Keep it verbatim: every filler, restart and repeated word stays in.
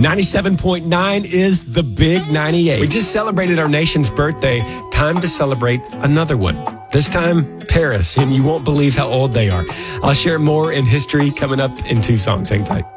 ninety-seven point nine is the Big ninety-eight. We just celebrated our nation's birthday. Time to celebrate another one. This time, Paris, and you won't believe how old they are. I'll share more in history coming up in two songs. Hang tight.